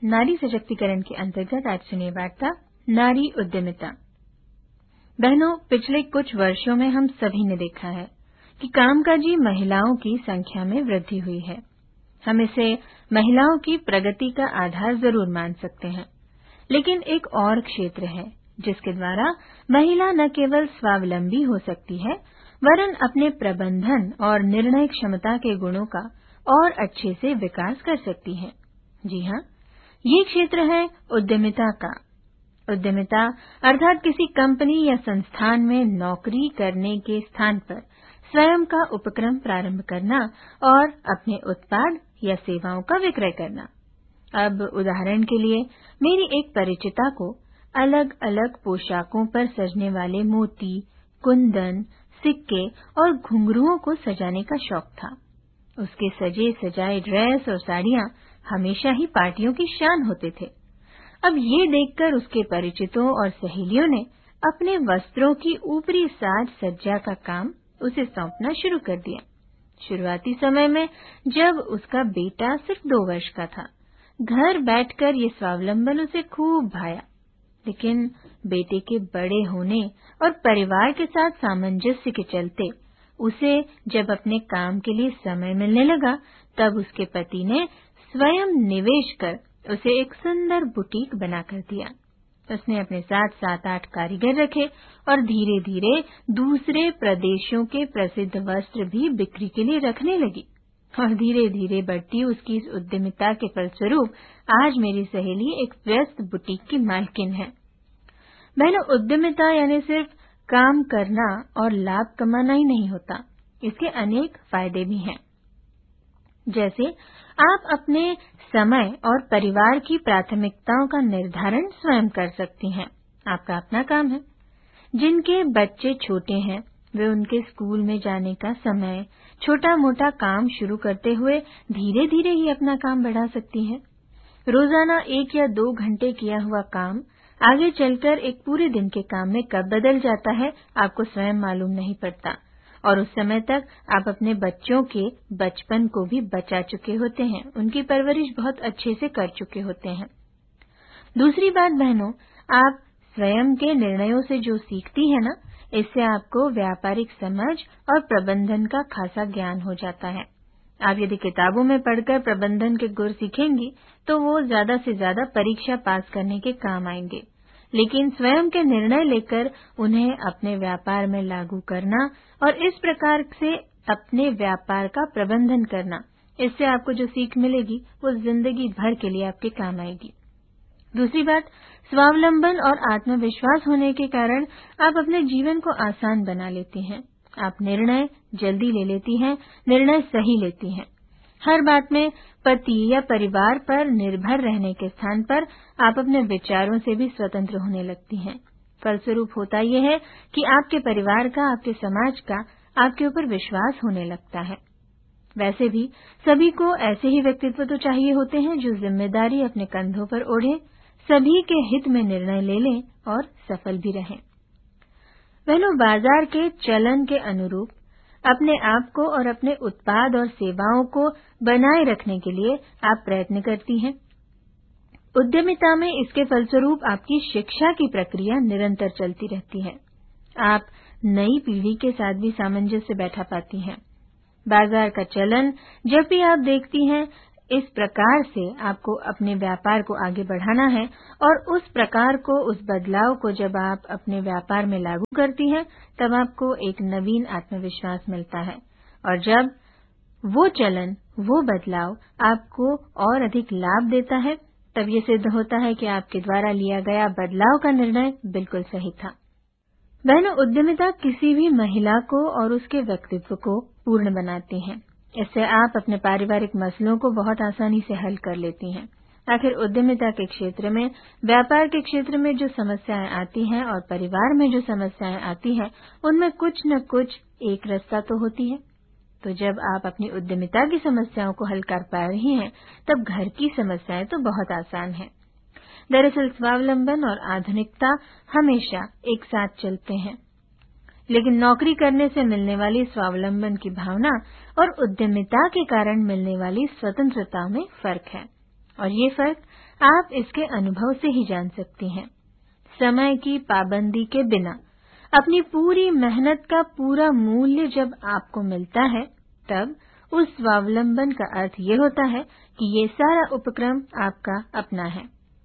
नारी सशक्तिकरण के अंतर्गत आज सुनिए वार्ता नारी उद्यमिता। बहनों, पिछले कुछ वर्षों में हम सभी ने देखा है कि कामकाजी महिलाओं की संख्या में वृद्धि हुई है। हम इसे महिलाओं की प्रगति का आधार जरूर मान सकते हैं, लेकिन एक और क्षेत्र है जिसके द्वारा महिला न केवल स्वावलंबी हो सकती है वरन अपने प्रबंधन और निर्णय क्षमता के गुणों का और अच्छे से विकास कर सकती है। जी हाँ, ये क्षेत्र है उद्यमिता का। उद्यमिता अर्थात किसी कंपनी या संस्थान में नौकरी करने के स्थान पर स्वयं का उपक्रम प्रारंभ करना और अपने उत्पाद या सेवाओं का विक्रय करना। अब उदाहरण के लिए मेरी एक परिचिता को अलग अलग पोशाकों पर सजने वाले मोती, कुंदन, सिक्के और घुंघरुओं को सजाने का शौक था। उसके सजे सजाए ड्रेस और साड़ियां हमेशा ही पार्टियों की शान होते थे। अब ये देखकर उसके परिचितों और सहेलियों ने अपने वस्त्रों की ऊपरी साज सज्जा का काम उसे सौंपना शुरू कर दिया। शुरुआती समय में जब उसका बेटा सिर्फ 2 वर्ष का था, घर बैठकर ये स्वावलंबन उसे खूब भाया। लेकिन बेटे के बड़े होने और परिवार के साथ सामंजस्य के चलते उसे जब अपने काम के लिए समय मिलने लगा, तब उसके पति ने स्वयं निवेश कर उसे एक सुंदर बुटीक बनाकर दिया। उसने अपने साथ 7-8 कारीगर रखे और धीरे धीरे दूसरे प्रदेशों के प्रसिद्ध वस्त्र भी बिक्री के लिए रखने लगी। और धीरे धीरे बढ़ती उसकी इस उद्यमिता के फलस्वरूप आज मेरी सहेली एक व्यस्त बुटीक की मालकिन है। बहनों, उद्यमिता यानी सिर्फ काम करना और लाभ कमाना ही नहीं होता, इसके अनेक फायदे भी हैं। जैसे आप अपने समय और परिवार की प्राथमिकताओं का निर्धारण स्वयं कर सकती हैं। आपका अपना काम है। जिनके बच्चे छोटे हैं वे उनके स्कूल में जाने का समय, छोटा मोटा काम शुरू करते हुए धीरे धीरे ही अपना काम बढ़ा सकती हैं। रोजाना 1 या 2 घंटे किया हुआ काम आगे चलकर एक पूरे दिन के काम में कब बदल जाता है, आपको स्वयं मालूम नहीं पड़ता, और उस समय तक आप अपने बच्चों के बचपन को भी बचा चुके होते हैं, उनकी परवरिश बहुत अच्छे से कर चुके होते हैं। दूसरी बात बहनों, आप स्वयं के निर्णयों से जो सीखती है ना, इससे आपको व्यापारिक समझ और प्रबंधन का खासा ज्ञान हो जाता है। आप यदि किताबों में पढ़कर प्रबंधन के गुर सीखेंगी तो वो ज्यादा से ज्यादा परीक्षा पास करने के काम आएंगे, लेकिन स्वयं के निर्णय लेकर उन्हें अपने व्यापार में लागू करना और इस प्रकार से अपने व्यापार का प्रबंधन करना, इससे आपको जो सीख मिलेगी वो जिंदगी भर के लिए आपके काम आएगी। दूसरी बात, स्वावलंबन और आत्मविश्वास होने के कारण आप अपने जीवन को आसान बना लेती हैं। आप निर्णय जल्दी ले लेती हैं, निर्णय सही लेती हैं। हर बात में पति या परिवार पर निर्भर रहने के स्थान पर आप अपने विचारों से भी स्वतंत्र होने लगती हैं। फलस्वरूप होता यह है कि आपके परिवार का, आपके समाज का आपके ऊपर विश्वास होने लगता है। वैसे भी सभी को ऐसे ही व्यक्तित्व तो चाहिए होते हैं जो जिम्मेदारी अपने कंधों पर ओढ़े, सभी के हित में निर्णय ले लें और सफल भी रहें। बहनों, बाजार के चलन के अनुरूप अपने आप को और अपने उत्पाद और सेवाओं को बनाए रखने के लिए आप प्रयत्न करती हैं। उद्यमिता में इसके फलस्वरूप आपकी शिक्षा की प्रक्रिया निरंतर चलती रहती है। आप नई पीढ़ी के साथ भी सामंजस्य बैठा पाती हैं। बाजार का चलन जब भी आप देखती हैं, इस प्रकार से आपको अपने व्यापार को आगे बढ़ाना है और उस प्रकार को, उस बदलाव को जब आप अपने व्यापार में लागू करती हैं, तब आपको एक नवीन आत्मविश्वास मिलता है। और जब वो चलन, वो बदलाव आपको और अधिक लाभ देता है, तब ये सिद्ध होता है कि आपके द्वारा लिया गया बदलाव का निर्णय बिल्कुल सही था। बहनों, उद्यमिता किसी भी महिला को और उसके व्यक्तित्व को पूर्ण बनाती है। इससे आप अपने पारिवारिक मसलों को बहुत आसानी से हल कर लेती हैं। आखिर उद्यमिता के क्षेत्र में, व्यापार के क्षेत्र में जो समस्याएं आती हैं और परिवार में जो समस्याएं आती हैं, उनमें कुछ न कुछ एक रास्ता तो होती है। तो जब आप अपनी उद्यमिता की समस्याओं को हल कर पा रही हैं, तब घर की समस्याएं तो बहुत आसान हैं। दरअसल स्वावलंबन और आधुनिकता हमेशा एक साथ चलते हैं, लेकिन नौकरी करने से मिलने वाली स्वावलंबन की भावना और उद्यमिता के कारण मिलने वाली स्वतंत्रता में फर्क है। और ये फर्क आप इसके अनुभव से ही जान सकती हैं। समय की पाबंदी के बिना अपनी पूरी मेहनत का पूरा मूल्य जब आपको मिलता है, तब उस स्वावलंबन का अर्थ ये होता है कि ये सारा उपक्रम आपका अपना है।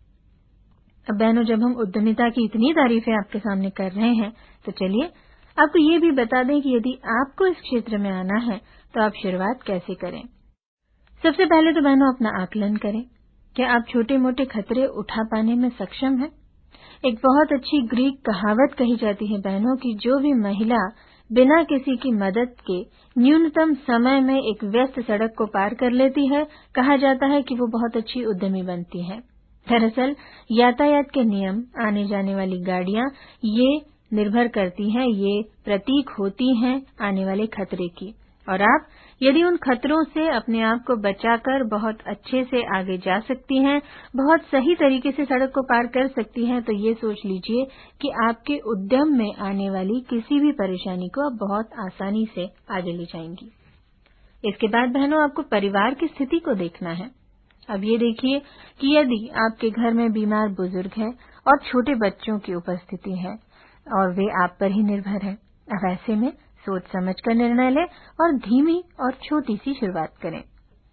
अब बहनों, जब हम उद्यमिता की इतनी तारीफें आपके सामने कर रहे हैं, तो चलिए आपको ये भी बता दें कि यदि आपको इस क्षेत्र में आना है तो आप शुरुआत कैसे करें। सबसे पहले तो बहनों अपना आकलन करें। क्या आप छोटे मोटे खतरे उठा पाने में सक्षम हैं? एक बहुत अच्छी ग्रीक कहावत कही जाती है बहनों कि जो भी महिला बिना किसी की मदद के न्यूनतम समय में एक व्यस्त सड़क को पार कर लेती है, कहा जाता है कि वो बहुत अच्छी उद्यमी बनती है। दरअसल यातायात के नियम, आने जाने वाली गाड़ियां, ये निर्भर करती हैं, ये प्रतीक होती हैं आने वाले खतरे की। और आप यदि उन खतरों से अपने आप को बचाकर बहुत अच्छे से आगे जा सकती हैं, बहुत सही तरीके से सड़क को पार कर सकती हैं, तो ये सोच लीजिए कि आपके उद्यम में आने वाली किसी भी परेशानी को आप बहुत आसानी से आगे ले जाएंगी। इसके बाद बहनों आपको परिवार की स्थिति को देखना है। अब ये देखिए कि यदि आपके घर में बीमार बुजुर्ग है और छोटे बच्चों की उपस्थिति है और वे आप पर ही निर्भर है, अब ऐसे में सोच समझकर निर्णय लें और धीमी और छोटी सी शुरुआत करें।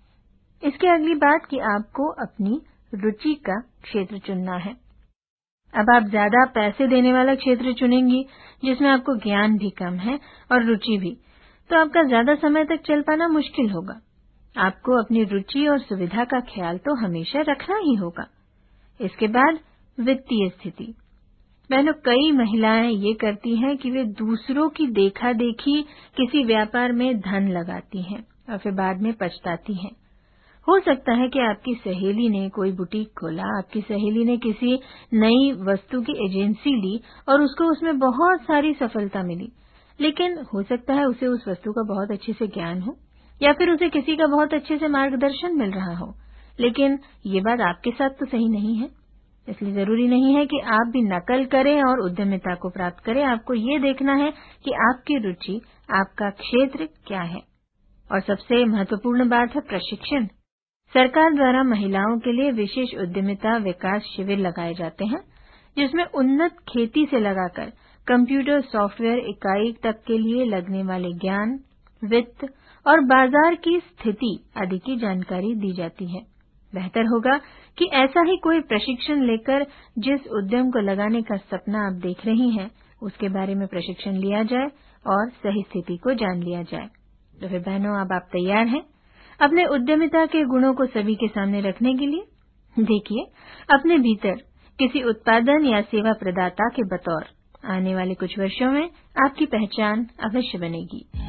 इसके अगली बात कि आपको अपनी रुचि का क्षेत्र चुनना है। अब आप ज्यादा पैसे देने वाला क्षेत्र चुनेंगी जिसमें आपको ज्ञान भी कम है और रुचि भी, तो आपका ज्यादा समय तक चल पाना मुश्किल होगा। आपको अपनी रुचि और सुविधा का ख्याल तो हमेशा रखना ही होगा। इसके बाद वित्तीय स्थिति। बहनों, कई महिलाएं ये करती हैं कि वे दूसरों की देखा देखी किसी व्यापार में धन लगाती हैं और फिर बाद में पछताती हैं। हो सकता है कि आपकी सहेली ने कोई बुटीक खोला, आपकी सहेली ने किसी नई वस्तु की एजेंसी ली और उसको उसमें बहुत सारी सफलता मिली, लेकिन हो सकता है उसे उस वस्तु का बहुत अच्छे से ज्ञान हो या फिर उसे किसी का बहुत अच्छे से मार्गदर्शन मिल रहा हो, लेकिन ये बात आपके साथ तो सही नहीं है। इसलिए जरूरी नहीं है कि आप भी नकल करें और उद्यमिता को प्राप्त करें। आपको ये देखना है कि आपकी रुचि, आपका क्षेत्र क्या है। और सबसे महत्वपूर्ण बात है प्रशिक्षण। सरकार द्वारा महिलाओं के लिए विशेष उद्यमिता विकास शिविर लगाए जाते हैं, जिसमें उन्नत खेती से लगाकर कंप्यूटर सॉफ्टवेयर इकाई तक के लिए लगने वाले ज्ञान, वित्त और बाजार की स्थिति आदि की जानकारी दी जाती है। बेहतर होगा कि ऐसा ही कोई प्रशिक्षण लेकर जिस उद्यम को लगाने का सपना आप देख रही हैं, उसके बारे में प्रशिक्षण लिया जाए और सही स्थिति को जान लिया जाए। तो फिर बहनों, अब आप तैयार हैं अपने उद्यमिता के गुणों को सभी के सामने रखने के लिए? देखिए, अपने भीतर किसी उत्पादन या सेवा प्रदाता के बतौर आने वाले कुछ वर्षों में आपकी पहचान अवश्य बनेगी।